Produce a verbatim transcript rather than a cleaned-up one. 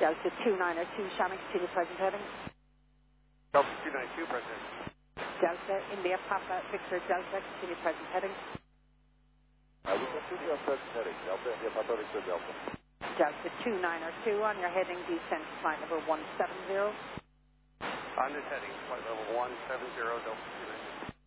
Delta two nine two, Shamrock, continue present heading. Delta two nine two, present. Delta, India, Papa, Victor, Delta, continue present heading. Uh, we continue on present heading. Delta, India, Papa, Victor, Delta. Delta two nine two on your heading, descend to flight level one seven zero. On this heading, flight level one seven zero, Delta two nine two.